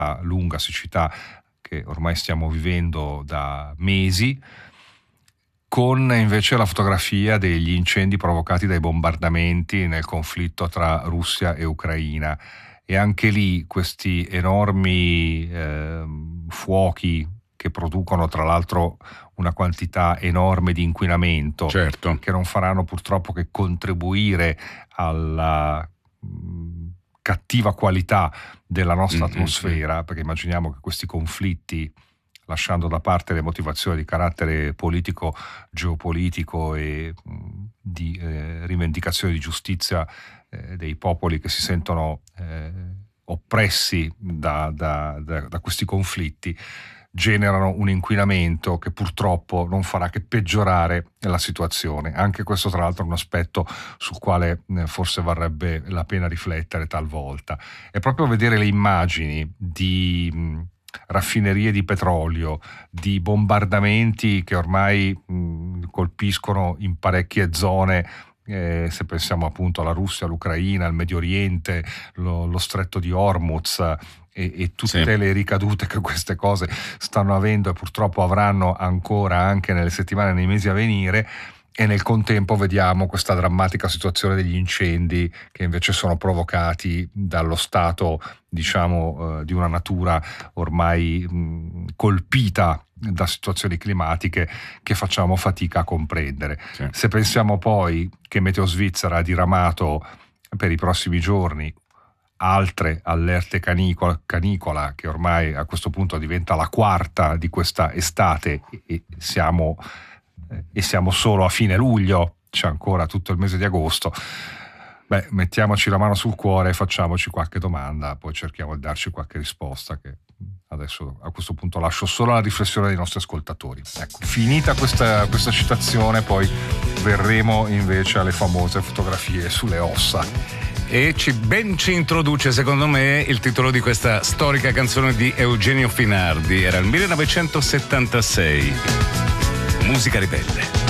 lunga siccità che ormai stiamo vivendo da mesi, con invece la fotografia degli incendi provocati dai bombardamenti nel conflitto tra Russia e Ucraina. E anche lì questi enormi fuochi che producono tra l'altro una quantità enorme di inquinamento, certo, che non faranno purtroppo che contribuire alla cattiva qualità della nostra atmosfera, perché immaginiamo che questi conflitti, lasciando da parte le motivazioni di carattere politico, geopolitico e di rivendicazione di giustizia dei popoli che si sentono oppressi da questi conflitti, generano un inquinamento che purtroppo non farà che peggiorare la situazione. Anche questo tra l'altro è un aspetto sul quale forse varrebbe la pena riflettere talvolta. È proprio vedere le immagini di raffinerie di petrolio, di bombardamenti che ormai colpiscono in parecchie zone, se pensiamo appunto alla Russia, all'Ucraina, al Medio Oriente, lo stretto di Hormuz, e tutte le ricadute che queste cose stanno avendo e purtroppo avranno ancora anche nelle settimane e nei mesi a venire. E nel contempo vediamo questa drammatica situazione degli incendi che invece sono provocati dallo stato, diciamo, di una natura ormai colpita da situazioni climatiche che facciamo fatica a comprendere. Se pensiamo poi che Meteo Svizzera ha diramato per i prossimi giorni altre allerte canicola, che ormai a questo punto diventa la quarta di questa estate, e siamo solo a fine luglio, c'è ancora tutto il mese di agosto. Mettiamoci la mano sul cuore e facciamoci qualche domanda, poi cerchiamo di darci qualche risposta, che adesso a questo punto lascio solo alla riflessione dei nostri ascoltatori. Ecco, finita questa citazione, poi verremo invece alle famose fotografie sulle ossa. E ci introduce, secondo me, il titolo di questa storica canzone di Eugenio Finardi. Era il 1976. Musica ribelle.